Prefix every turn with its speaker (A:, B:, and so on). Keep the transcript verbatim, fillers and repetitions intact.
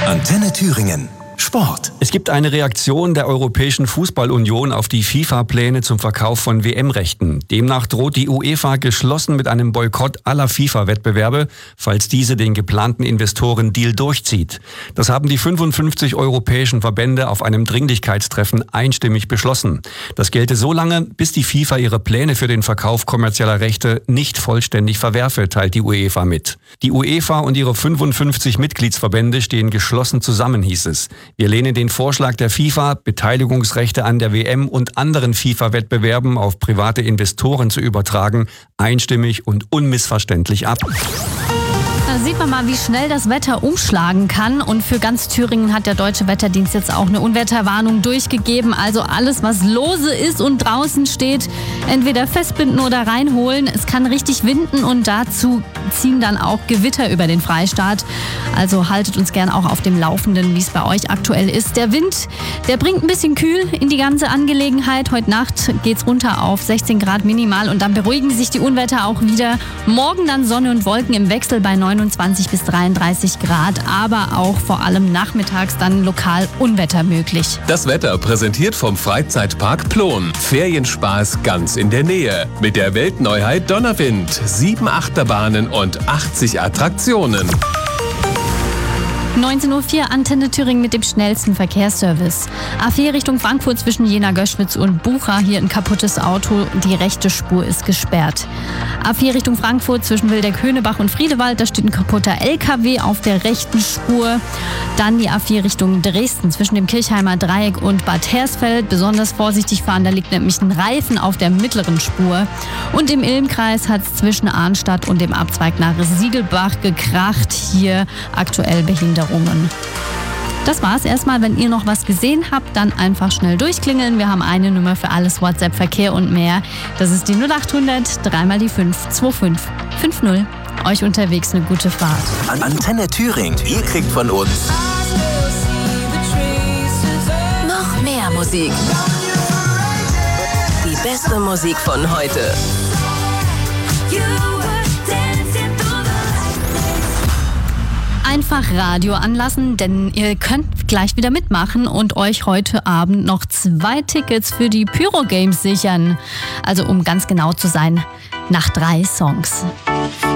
A: Antenne Thüringen. Sport.
B: Es gibt eine Reaktion der Europäischen Fußballunion auf die FIFA-Pläne zum Verkauf von W M-Rechten. Demnach droht die UEFA geschlossen mit einem Boykott aller FIFA-Wettbewerbe, falls diese den geplanten Investoren-Deal durchzieht. Das haben die fünfundfünfzig europäischen Verbände auf einem Dringlichkeitstreffen einstimmig beschlossen. Das gelte so lange, bis die FIFA ihre Pläne für den Verkauf kommerzieller Rechte nicht vollständig verwerfe, teilt die UEFA mit. Die UEFA und ihre fünfundfünfzig Mitgliedsverbände stehen geschlossen zusammen, hieß es. Wir lehnen den Vorschlag der FIFA, Beteiligungsrechte an der W M und anderen FIFA-Wettbewerben auf private Investoren zu übertragen, einstimmig und unmissverständlich ab.
C: Da sieht man mal, wie schnell das Wetter umschlagen kann. Und für ganz Thüringen hat der Deutsche Wetterdienst jetzt auch eine Unwetterwarnung durchgegeben. Also alles, was lose ist und draußen steht, entweder festbinden oder reinholen. Es kann richtig winden und dazu ziehen dann auch Gewitter über den Freistaat. Also haltet uns gern auch auf dem Laufenden, wie es bei euch aktuell ist. Der Wind, der bringt ein bisschen kühl in die ganze Angelegenheit. Heute Nacht geht's runter auf sechzehn Grad minimal und dann beruhigen sich die Unwetter auch wieder. Morgen dann Sonne und Wolken im Wechsel bei neunundzwanzig bis dreiunddreißig Grad, aber auch vor allem nachmittags dann lokal Unwetter möglich.
D: Das Wetter präsentiert vom Freizeitpark Plon. Ferienspaß ganz in der Nähe. Mit der Weltneuheit Donnerwind. Sieben Achterbahnen und achtzig Attraktionen.
C: neunzehn Uhr vier, Antenne Thüringen mit dem schnellsten Verkehrsservice. A vier Richtung Frankfurt zwischen Jena-Göschwitz und Bucha. Hier ein kaputtes Auto. Die rechte Spur ist gesperrt. A vier Richtung Frankfurt zwischen Wildeck-Höhnebach und Friedewald. Da steht ein kaputter L K W auf der rechten Spur. Dann die A vier Richtung Dresden zwischen dem Kirchheimer Dreieck und Bad Hersfeld. Besonders vorsichtig fahren, da liegt nämlich ein Reifen auf der mittleren Spur. Und im Ilm-Kreis hat es zwischen Arnstadt und dem Abzweig nach Siegelbach gekracht. Hier aktuell Behinderung. Das war's erstmal. Wenn ihr noch was gesehen habt, dann einfach schnell durchklingeln. Wir haben eine Nummer für alles WhatsApp, Verkehr und mehr. Das ist die null acht hundert, dreimal die fünf, zwei fünf fünf null. Euch unterwegs eine gute Fahrt.
A: Antenne Thüringen. Ihr kriegt von uns
E: noch mehr Musik. Die beste Musik von heute.
C: Einfach Radio anlassen, denn ihr könnt gleich wieder mitmachen und euch heute Abend noch zwei Tickets für die Pyro Games sichern. Also um ganz genau zu sein, nach drei Songs.